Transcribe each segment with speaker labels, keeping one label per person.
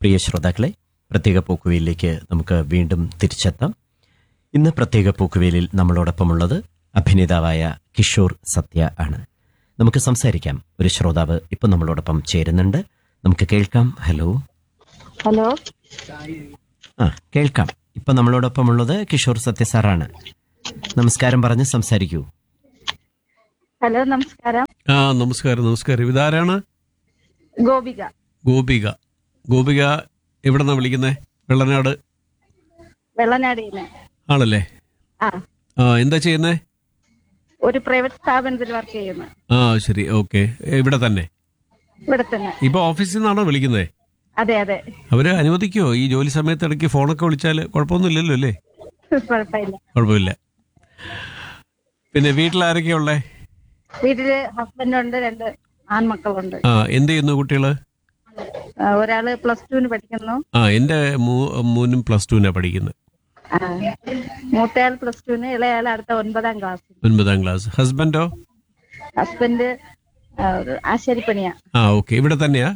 Speaker 1: പ്രിയ ശ്രോതാക്കളെ, പ്രത്യേക പോക്കുവയിലേക്ക് നമുക്ക് വീണ്ടും തിരിച്ചെത്താം. ഇന്ന് പ്രത്യേക പോക്കുവയിലിൽ നമ്മളോടൊപ്പമുള്ളത് അഭിനേതാവായ കിഷോർ സത്യ ആണ്. നമുക്ക് സംസാരിക്കാം. ഒരു ശ്രോതാവ് ഇപ്പം നമ്മളോടൊപ്പം ചേരുന്നുണ്ട്. നമുക്ക് കേൾക്കാം. Hello
Speaker 2: hello.
Speaker 1: കേൾക്കാം. ഇപ്പം നമ്മളോടൊപ്പമുള്ളത് കിഷോർ സത്യ സാറാണ്. നമസ്കാരം പറഞ്ഞ് സംസാരിക്കൂ.
Speaker 2: ഹലോ, നമസ്കാരം.
Speaker 3: നമസ്കാരം. ഇതാരാണ്?
Speaker 2: ഗോപിക.
Speaker 3: ഗോപിക എവിടെന്നാ വിളിക്കുന്നേ? വെള്ളനാട്
Speaker 2: വെള്ളനാടിന്ന്.
Speaker 3: ആണല്ലേ? എന്താ ചെയ്യുന്നേ?
Speaker 2: ഒരു പ്രൈവറ്റ് സ്ഥാപനത്തിൽ വർക്ക് ചെയ്യുന്നു.
Speaker 3: ശരി, ഓക്കെ. ഇവിടെ തന്നെ?
Speaker 2: ഇവിടെ തന്നെ.
Speaker 3: ഇപ്പൊ ഓഫീസിൽ നിന്നാണോ വിളിക്കുന്നേ?
Speaker 2: അതെ അതെ.
Speaker 3: അവര് അനുവദിക്കുവോ ഈ ജോലി സമയത്ത് ഇടയ്ക്ക് ഫോണൊക്കെ വിളിച്ചാൽ? കുഴപ്പമൊന്നുമില്ലല്ലോ അല്ലേ? കുഴപ്പമില്ല. പിന്നെ വീട്ടിൽ ആരൊക്കെയാ ഉള്ളേ?
Speaker 2: വീട്ടില് ഹസ്ബൻഡുണ്ട്, 2 ആൺമക്കളുണ്ട്.
Speaker 3: എന്ത് ചെയ്യുന്നു കുട്ടികള്?
Speaker 2: ഒരാള് +2 പഠിക്കുന്നു.
Speaker 3: എന്റെ മോനും +2 പഠിക്കുന്നത്.
Speaker 2: മൂത്തയാൾ +2, ഇളയാൾ അടുത്ത 9ാം ക്ലാസ്.
Speaker 3: 9ാം ക്ലാസ്. ഹസ്ബൻഡോ?
Speaker 2: ഹസ്ബൻഡ് ആശാരിപ്പണിയാ.
Speaker 3: ഓക്കെ. ഇവിടെ തന്നെയാ?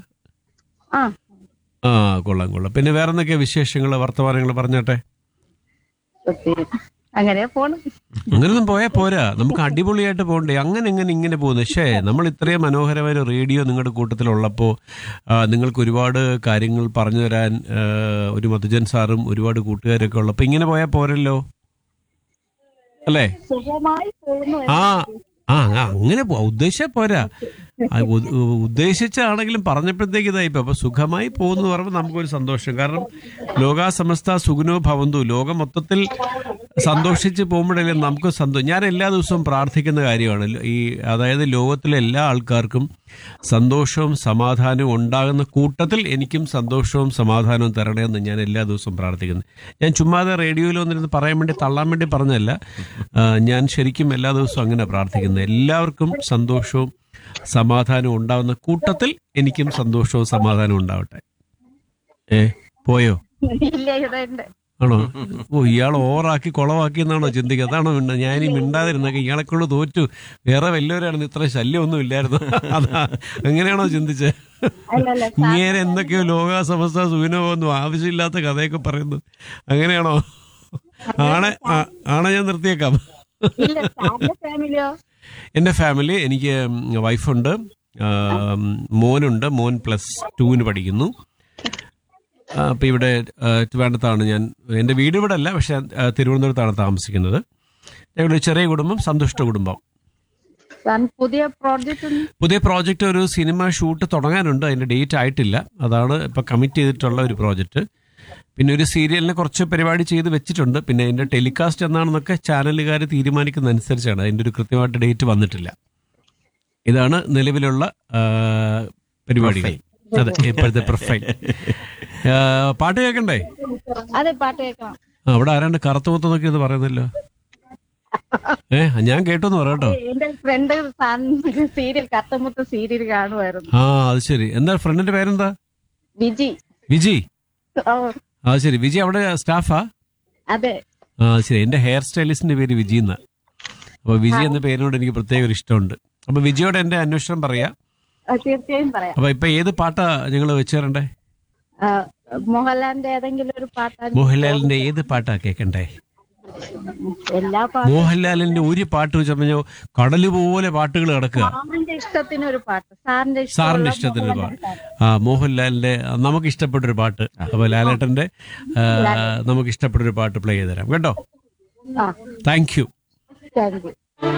Speaker 2: ആ,
Speaker 3: കൊള്ളാം. പിന്നെ വേറെ എന്തൊക്കെയാ വിശേഷങ്ങള്, വർത്തമാനങ്ങൾ പറഞ്ഞാട്ടെ.
Speaker 2: അങ്ങനെ പോണു.
Speaker 3: അങ്ങനൊന്നും പോയാ പോരാ, നമുക്ക് അടിപൊളിയായിട്ട് പോകണ്ടേ. ഇങ്ങനെ പോകുന്നു. പക്ഷേ നമ്മൾ ഇത്രയും മനോഹരമായ റേഡിയോ നിങ്ങളുടെ കൂട്ടത്തിലുള്ളപ്പോ നിങ്ങൾക്ക് ഒരുപാട് കാര്യങ്ങൾ പറഞ്ഞു തരാൻ ഒരു മധുജൻ സാറും ഒരുപാട് കൂട്ടുകാരൊക്കെ ഉള്ളപ്പോ ഇങ്ങനെ പോയാ പോരല്ലോ അല്ലേ?
Speaker 2: സുഖമായി പോകുന്നു.
Speaker 3: അങ്ങനെ ഉദ്ദേശിച്ചാ പോരാ. ഉദ്ദേശിച്ചാണെങ്കിലും പറഞ്ഞപ്പോഴത്തേക്ക് ഇതായിപ്പോ. അപ്പൊ സുഖമായി പോകുന്നു പറയുമ്പോൾ നമുക്കൊരു സന്തോഷം. കാരണം ലോകാ സമസ്ത സുഖിനോ ഭവന്തു, ലോകം മൊത്തത്തിൽ സന്തോഷിച്ച് പോകുമ്പോഴല്ലേ നമുക്ക് സന്തോഷം. ഞാൻ എല്ലാ ദിവസവും പ്രാർത്ഥിക്കുന്ന കാര്യമാണ് അതായത് ലോകത്തിലെ എല്ലാ ആൾക്കാർക്കും സന്തോഷവും സമാധാനവും ഉണ്ടാകുന്ന കൂട്ടത്തിൽ എനിക്കും സന്തോഷവും സമാധാനവും തരണമെന്ന് ഞാൻ എല്ലാ ദിവസവും പ്രാർത്ഥിക്കുന്നു. ഞാൻ ചുമ്മാതെ റേഡിയോയിൽ വന്നിരുന്ന് പറയാൻ വേണ്ടി തള്ളാൻ വേണ്ടി പറഞ്ഞതല്ല. ഞാൻ ശരിക്കും എല്ലാ ദിവസവും അങ്ങനെ പ്രാർത്ഥിക്കുന്നത്. എല്ലാവർക്കും സന്തോഷവും സമാധാനവും ഉണ്ടാവുന്ന കൂട്ടത്തിൽ എനിക്കും സന്തോഷവും സമാധാനവും ഉണ്ടാവട്ടെ. പോയോ? ആണോ? ഇയാൾ ഓവറാക്കി കുളവാക്കി എന്നാണോ ചിന്തിക്കുക? അതാണോ ഞാനീ മിണ്ടാതിരുന്നൊക്കെ ഇയാളെ കൊണ്ട് തോറ്റു, വേറെ വല്ലവരാണെന്ന് ഇത്ര ശല്യമൊന്നും ഇല്ലായിരുന്നു, അതാ അങ്ങനെയാണോ ചിന്തിച്ചത്? ഇങ്ങനെ എന്തൊക്കെയോ ലോകാസമസ്ത സുഖിനോന്നും ആവശ്യമില്ലാത്ത കഥയൊക്കെ പറയുന്നു, അങ്ങനെയാണോ? ആണെ ഞാൻ നിർത്തിയേക്കാം. എന്റെ ഫാമിലി, എനിക്ക് വൈഫുണ്ട്, മോനുണ്ട്. മോൻ +2 പഠിക്കുന്നു. അപ്പം ഇവിടെ ട്രിവാൻഡ്രത്താണ് ഞാൻ. എൻ്റെ വീട് ഇവിടെ അല്ല, പക്ഷെ തിരുവനന്തപുരത്താണ് താമസിക്കുന്നത്. ഞങ്ങളുടെ ഒരു ചെറിയ കുടുംബം, സന്തുഷ്ട കുടുംബം. പുതിയ പ്രോജക്റ്റ് ഒരു സിനിമ ഷൂട്ട് തുടങ്ങാനുണ്ട്. അതിൻ്റെ ഡേറ്റ് ആയിട്ടില്ല. അതാണ് ഇപ്പം കമ്മിറ്റ് ചെയ്തിട്ടുള്ള ഒരു പ്രോജക്റ്റ്. പിന്നെ ഒരു സീരിയലിനെ കുറച്ച് പരിപാടി ചെയ്ത് വെച്ചിട്ടുണ്ട്. പിന്നെ അതിൻ്റെ ടെലികാസ്റ്റ് എന്നാണെന്നൊക്കെ ചാനലുകാർ തീരുമാനിക്കുന്നതനുസരിച്ചാണ്. അതിൻ്റെ ഒരു കൃത്യമായിട്ട് ഡേറ്റ് വന്നിട്ടില്ല. ഇതാണ് നിലവിലുള്ള പരിപാടികൾ. അതെ, ഇപ്പോഴത്തെ പ്രൊഫൈൽ. പാട്ട് കേൾക്കണ്ടേ?
Speaker 2: അതെ, പാട്ട് കേൾക്കണം.
Speaker 3: അവിടെ ആരാണ്ട് കറുത്തുമുത്തൊക്കെ എന്ന് പറയുന്നല്ലോ. ഞാൻ കേട്ടോന്ന് പറയാട്ടോ.
Speaker 2: എന്റെ ഫ്രണ്ട് സീരിയൽ കറുത്തമുത്ത് സീരിയൽ കാണുമായിരുന്നു.
Speaker 3: അത് ശരി. എന്താ ഫ്രണ്ടിന്റെ പേരെന്താ? വിജി. ശരി. വിജി അവിടെ സ്റ്റാഫാ?
Speaker 2: അതെ.
Speaker 3: ശരി. എന്റെ ഹെയർ സ്റ്റൈലിസ്റ്റിന്റെ പേര് വിജി എന്നാ. അപ്പൊ വിജി എന്ന പേരിനോട് എനിക്ക് പ്രത്യേക ഒരു ഇഷ്ടമുണ്ട്. അപ്പൊ വിജിയോട് എന്റെ അന്വേഷണം പറയാ.
Speaker 2: തീർച്ചയായും പറയാം.
Speaker 3: അപ്പൊ ഇപ്പൊ ഏത് പാട്ടാ ഞങ്ങള് വെച്ചു തരണ്ടേ?
Speaker 2: മോഹൻലാലിന്റെ ഏതെങ്കിലും ഒരു പാട്ടാ?
Speaker 3: മോഹൻലാലിന്റെ ഏത് പാട്ടാ കേക്കണ്ടേ?
Speaker 2: എല്ലാ പാട്ടും.
Speaker 3: മോഹൻലാലിന്റെ ഒരു പാട്ട് വെച്ചോ, കടല് പോലെ പാട്ടുകൾ കിടക്കുക.
Speaker 2: സാറിന്റെ ഇഷ്ടത്തിന് ഒരു പാട്ട്.
Speaker 3: സാറിന്റെ ഇഷ്ടത്തിന് ഒരു പാട്ട്. മോഹൻലാലിന്റെ നമുക്ക് ഇഷ്ടപ്പെട്ടൊരു പാട്ട്. അപ്പൊ ലാലേട്ടന്റെ നമുക്ക് ഇഷ്ടപ്പെട്ടൊരു പാട്ട് പ്ലേ ചെയ്ത് തരാം കേട്ടോ. Thank you.